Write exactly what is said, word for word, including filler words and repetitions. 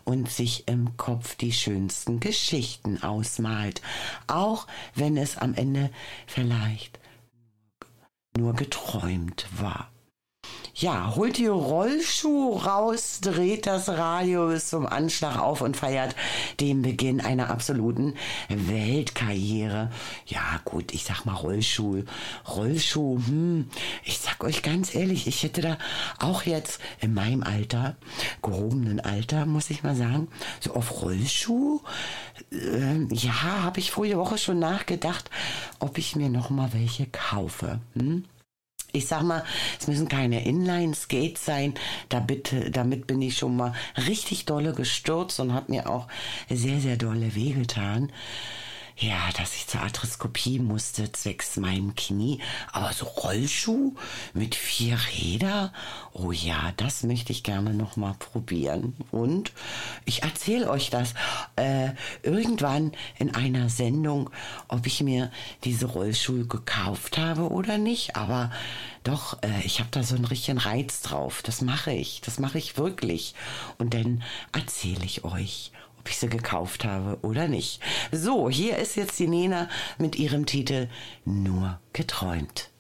und sich im Kopf die schönsten Geschichten ausmalt, auch wenn es am Ende vielleicht nur geträumt war. Ja, holt die Rollschuhe raus, dreht das Radio bis zum Anschlag auf und feiert den Beginn einer absoluten Weltkarriere. Ja gut, ich sag mal Rollschuh, Rollschuh, hm, ich sag euch ganz ehrlich, ich hätte da auch jetzt in meinem Alter, gehobenen Alter, muss ich mal sagen, so auf Rollschuh, äh, ja, habe ich vorige Woche schon nachgedacht, ob ich mir noch mal welche kaufe, hm? Ich sag mal, es müssen keine Inline-Skates sein, da bitte, damit bin ich schon mal richtig dolle gestürzt und habe mir auch sehr, sehr dolle wehgetan. Ja, dass ich zur Arthroskopie musste, zwecks meinem Knie. Aber so Rollschuh mit vier Räder, oh ja, das möchte ich gerne noch mal probieren. Und ich erzähle euch das äh, irgendwann in einer Sendung, ob ich mir diese Rollschuhe gekauft habe oder nicht. Aber doch, äh, ich habe da so einen richtigen Reiz drauf. Das mache ich, das mache ich wirklich. Und dann erzähle ich euch, ob ich sie gekauft habe oder nicht. So, hier ist jetzt die Nena mit ihrem Titel Nur geträumt.